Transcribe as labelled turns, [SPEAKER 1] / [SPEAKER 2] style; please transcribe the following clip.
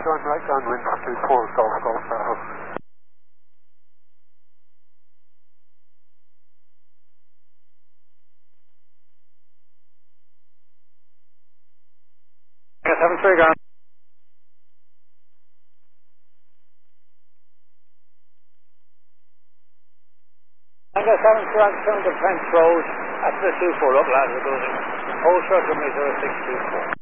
[SPEAKER 1] right downwind 24 Golf Golf Bravo.
[SPEAKER 2] Yes, 73 gone. Tango 73 on Trinidad French Road, after the 24 up, lads, we're going. Whole circle me 0624.